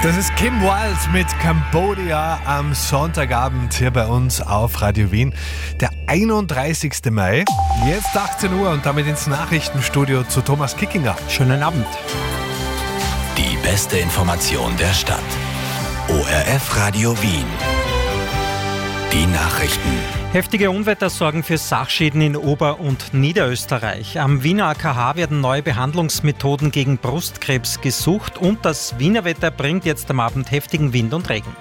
Das ist Kim Wilde mit Cambodia am Sonntagabend hier bei uns auf Radio Wien. Der 31. Mai, jetzt 18 Uhr und damit ins Nachrichtenstudio zu Thomas Kickinger. Schönen Abend. Die beste Information der Stadt. ORF Radio Wien. Die Nachrichten. Heftige Unwetter sorgen für Sachschäden in Ober- und Niederösterreich. Am Wiener AKH werden neue Behandlungsmethoden gegen Brustkrebs gesucht und das Wiener Wetter bringt jetzt am Abend heftigen Wind und Regen.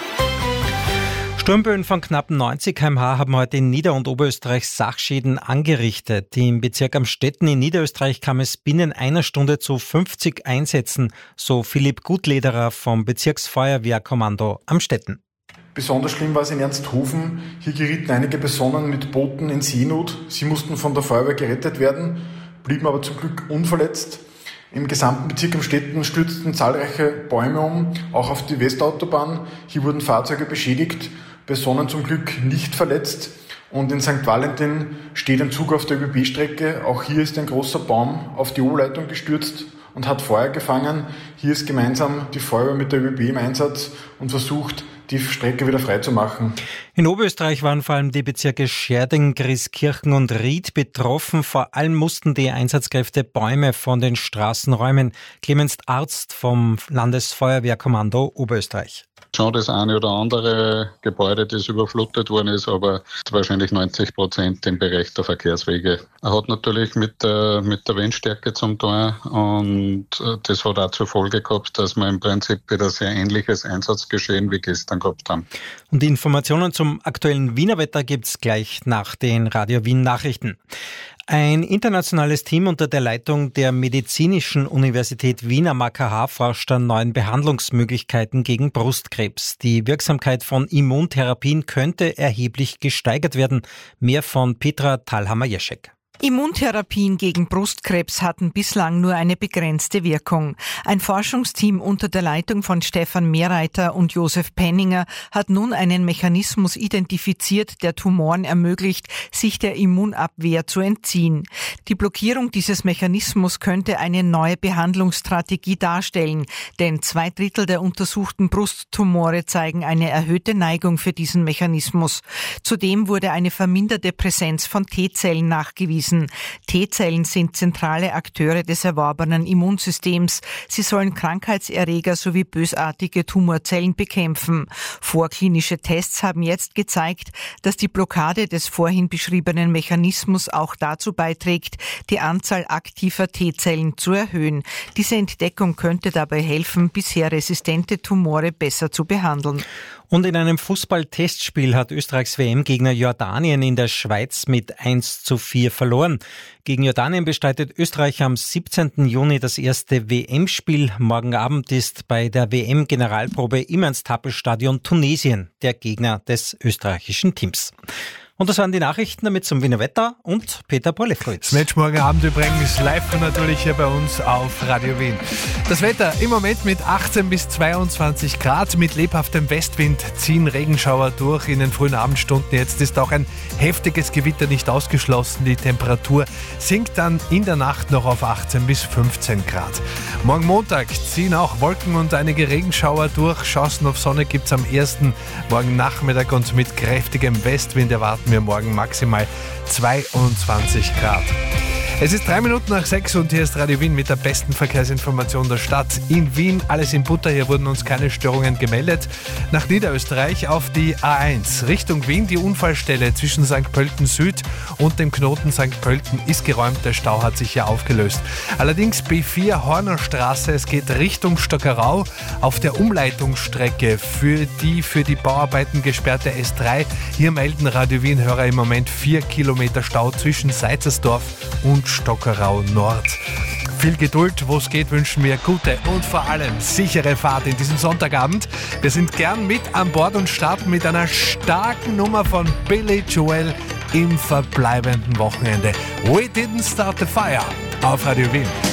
Sturmböen von knapp 90 km/h haben heute in Nieder- und Oberösterreich Sachschäden angerichtet. Im Bezirk Amstetten in Niederösterreich kam es binnen einer Stunde zu 50 Einsätzen, so Philipp Gutlederer vom Bezirksfeuerwehrkommando Amstetten. Besonders schlimm war es in Ernsthofen. Hier gerieten einige Personen mit Booten in Seenot. Sie mussten von der Feuerwehr gerettet werden, blieben aber zum Glück unverletzt. Im gesamten Bezirk Amstetten stürzten zahlreiche Bäume um, auch auf die Westautobahn. Hier wurden Fahrzeuge beschädigt, Personen zum Glück nicht verletzt. Und in St. Valentin steht ein Zug auf der ÖBB-Strecke. Auch hier ist ein großer Baum auf die Oberleitung gestürzt und hat Feuer gefangen. Hier ist gemeinsam die Feuerwehr mit der ÖBB im Einsatz und versucht, die Strecke wieder freizumachen. In Oberösterreich waren vor allem die Bezirke Scherding, Grieskirchen und Ried betroffen. Vor allem mussten die Einsatzkräfte Bäume von den Straßen räumen. Clemens Arzt vom Landesfeuerwehrkommando Oberösterreich. Schon das eine oder andere Gebäude, das überflutet worden ist, aber wahrscheinlich 90% im Bereich der Verkehrswege. Er hat natürlich mit der Windstärke zum tun und das hat auch zur Folge gehabt, dass wir im Prinzip wieder sehr ähnliches Einsatzgeschehen wie gestern gehabt haben. Und die Informationen zum aktuellen Wiener Wetter gibt's gleich nach den Radio Wien Nachrichten. Ein internationales Team unter der Leitung der Medizinischen Universität Wien am AKH forscht an neuen Behandlungsmöglichkeiten gegen Brustkrebs. Die Wirksamkeit von Immuntherapien könnte erheblich gesteigert werden. Mehr von Petra Thalhammer-Jeschek. Immuntherapien gegen Brustkrebs hatten bislang nur eine begrenzte Wirkung. Ein Forschungsteam unter der Leitung von Stefan Mehrreiter und Josef Penninger hat nun einen Mechanismus identifiziert, der Tumoren ermöglicht, sich der Immunabwehr zu entziehen. Die Blockierung dieses Mechanismus könnte eine neue Behandlungsstrategie darstellen, denn 2/3 der untersuchten Brusttumore zeigen eine erhöhte Neigung für diesen Mechanismus. Zudem wurde eine verminderte Präsenz von T-Zellen nachgewiesen. T-Zellen sind zentrale Akteure des erworbenen Immunsystems. Sie sollen Krankheitserreger sowie bösartige Tumorzellen bekämpfen. Vorklinische Tests haben jetzt gezeigt, dass die Blockade des vorhin beschriebenen Mechanismus auch dazu beiträgt, die Anzahl aktiver T-Zellen zu erhöhen. Diese Entdeckung könnte dabei helfen, bisher resistente Tumore besser zu behandeln. Und in einem Fußball-Testspiel hat Österreichs WM-Gegner Jordanien in der Schweiz mit 1:4 verloren. Gegen Jordanien bestreitet Österreich am 17. Juni das erste WM-Spiel. Morgen Abend ist bei der WM-Generalprobe im Ernst-Happel-Stadion Tunesien der Gegner des österreichischen Teams. Und das waren die Nachrichten damit zum Wiener Wetter und Peter Borlefritz. Das Match morgen Abend übrigens live natürlich hier bei uns auf Radio Wien. Das Wetter im Moment mit 18 bis 22 Grad. Mit lebhaftem Westwind ziehen Regenschauer durch in den frühen Abendstunden. Jetzt ist auch ein heftiges Gewitter nicht ausgeschlossen. Die Temperatur sinkt dann in der Nacht noch auf 18 bis 15 Grad. Morgen Montag ziehen auch Wolken und einige Regenschauer durch. Chancen auf Sonne gibt's am ersten morgen Nachmittag und mit kräftigem Westwind erwarten wir morgen maximal 22 Grad. Es ist 3:03 und hier ist Radio Wien mit der besten Verkehrsinformation der Stadt. In Wien alles in Butter, hier wurden uns keine Störungen gemeldet. Nach Niederösterreich auf die A1 Richtung Wien. Die Unfallstelle zwischen St. Pölten Süd und dem Knoten St. Pölten ist geräumt. Der Stau hat sich ja aufgelöst. Allerdings B4 Hornerstraße, es geht Richtung Stockerau auf der Umleitungsstrecke für die Bauarbeiten gesperrte S3. Hier melden Radio Wien-Hörer im Moment 4 Kilometer Stau zwischen Seizersdorf und Stockerau Nord. Viel Geduld, wo es geht, wünschen wir gute und vor allem sichere Fahrt in diesem Sonntagabend. Wir sind gern mit an Bord und starten mit einer starken Nummer von Billy Joel im verbleibenden Wochenende. We Didn't Start the Fire auf Radio Wien.